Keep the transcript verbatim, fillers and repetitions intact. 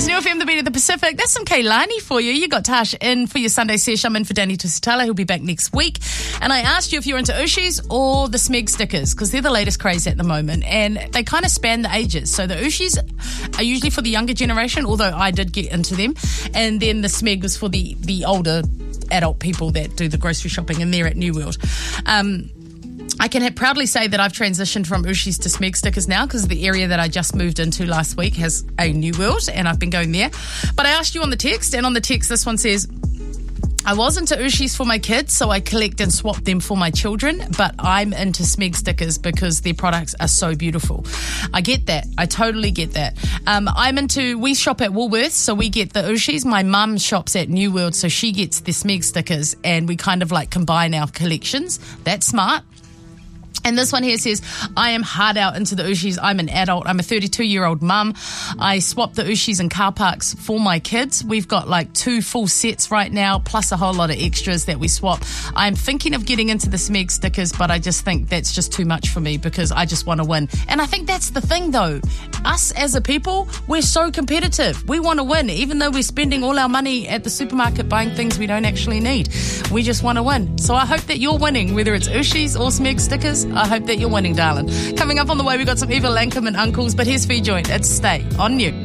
It's New F M, the beat of the Pacific. That's some Kailani for you. You got Tash in for your Sunday sesh. I'm in for Danny Tusitala, who'll be back next week. And I asked you if you're into Ooshies or the Smeg stickers, because they're the latest craze at the moment. And they kind of span the ages. So the Ooshies are usually for the younger generation, although I did get into them. And then the Smeg was for the, the older adult people that do the grocery shopping, and they're at New World. Um... I can have proudly say that I've transitioned from Ooshies to Smeg stickers now, because the area that I just moved into last week has a New World, and I've been going there. But I asked you on the text, and on the text this one says, I was into Ooshies for my kids, so I collect and swap them for my children, but I'm into Smeg stickers because their products are so beautiful. I get that. I totally get that. Um, I'm into, we shop at Woolworths, so we get the Ooshies. My mum shops at New World, so she gets the Smeg stickers, and we kind of like combine our collections. That's smart. And this one here says, I am hard out into the Ooshies. I'm an adult. I'm a thirty-two-year-old mum. I swap the Ooshies in car parks for my kids. We've got like two full sets right now, plus a whole lot of extras that we swap. I'm thinking of getting into the Smeg stickers, but I just think that's just too much for me because I just want to win. And I think that's the thing, though. Us as a people, we're so competitive. We want to win, even though we're spending all our money at the supermarket buying things we don't actually need. We just want to win. So I hope that you're winning, whether it's Ooshies or Smeg stickers. I hope that you're winning, darling. Coming up on the way, we've got some Eva Lankham and Uncles, but here's Fee Joint. It's Stay on New.